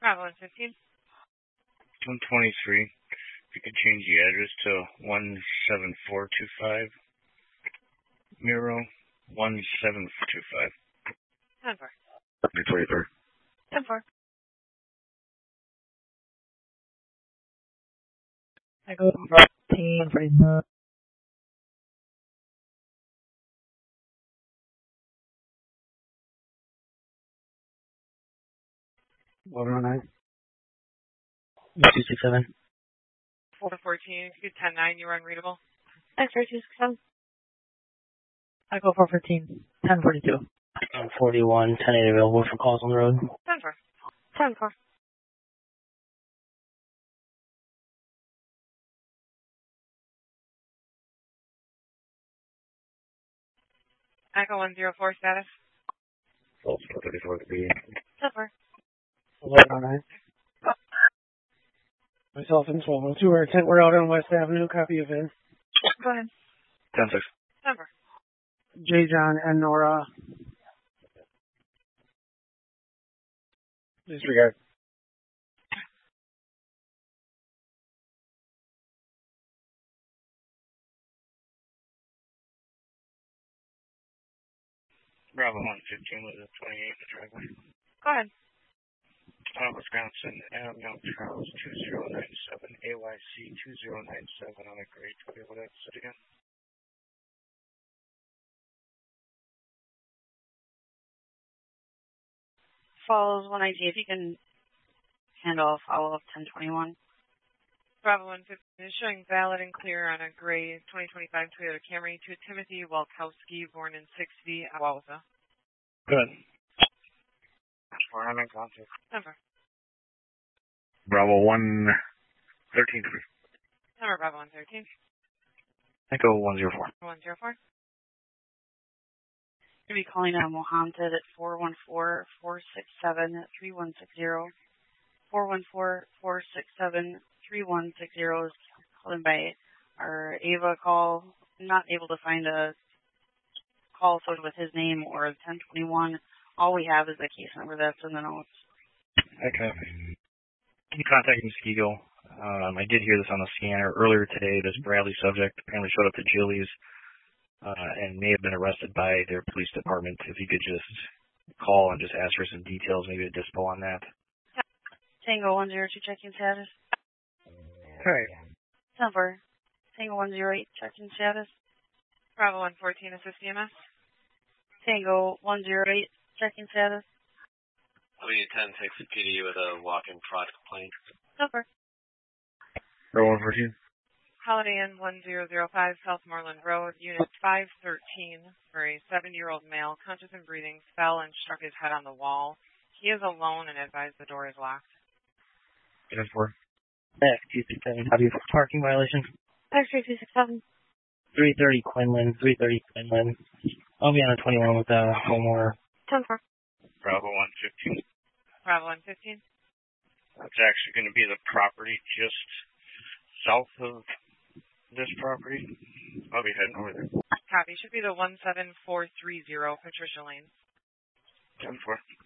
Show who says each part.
Speaker 1: Bravo 115.
Speaker 2: 123. If you could change the address to 17425. Miro 17425.
Speaker 1: 10-4.
Speaker 2: 23rd.
Speaker 1: 10-4.
Speaker 3: I go 14 for the
Speaker 4: 109.
Speaker 3: 267.
Speaker 1: 414. If you could 10-9, you were unreadable.
Speaker 3: X-ray 267. I go 415. 1042. 41. 10-8 available for calls on the road.
Speaker 1: 10-4. 10-4. Echo 104 status.
Speaker 2: 34 to be.
Speaker 1: 10-4.
Speaker 4: 109. Myself and 1202 are intent. We're out on West Avenue. Copy of it.
Speaker 1: Go ahead.
Speaker 2: 10-6.
Speaker 1: 10-4.
Speaker 4: J. John and Nora. Disregard.
Speaker 2: Bravo 115 with a 28 in the driveway.
Speaker 1: Go ahead.
Speaker 2: Wisconsin Avenue, Charles 2097, AYC 2097 on a grade 20. What that's it again?
Speaker 5: Follows 1IG. If you can handle a follow-up 1021.
Speaker 1: Bravo 115 is showing valid and clear on a gray 2025 Toyota Camry to Timothy Walkowski, born in 60, Wauza.
Speaker 2: Good. I'm in contact.
Speaker 1: Number.
Speaker 2: Bravo 113.
Speaker 1: Number Bravo 113.
Speaker 2: Echo 104.
Speaker 1: 104.
Speaker 5: You'll be calling Mohammed at 414-467-3160. 414-467-3160 is called in by our Ava call. Not able to find a call associated with his name or 1021. All we have is the case number that's in the notes.
Speaker 2: Okay. Contacting Muskego. I did hear this on the scanner earlier today. This Bradley subject apparently showed up to Jilly's and may have been arrested by their police department. If you could just call and just ask for some details, maybe a dispo on that.
Speaker 5: Tango 102 checking status.
Speaker 2: All right.
Speaker 5: Number. Tango 108 checking status.
Speaker 1: Bravo 114 assist EMS.
Speaker 5: Tango 108 checking status.
Speaker 6: We need 10-6 PD with a walk-in fraud complaint.
Speaker 5: Number.
Speaker 2: Bravo 114.
Speaker 1: Holiday Inn 1005 South Moreland Road, Unit 513, for a 7-year-old male, conscious and breathing, fell and struck his head on the wall. He is alone and advised the door is locked.
Speaker 2: 10-4.
Speaker 3: X267. Copy for parking violation.
Speaker 5: X-ray 267.
Speaker 3: 330 Quinlan. 330 Quinlan. I'll be on a 21 with a homeowner.
Speaker 5: 10-4.
Speaker 2: Bravo 115.
Speaker 1: Bravo 115.
Speaker 2: It's actually going to be the property just south of this property. I'll be heading over there.
Speaker 1: Copy. Should be the 17430 Patricia Lane.
Speaker 2: 10-4.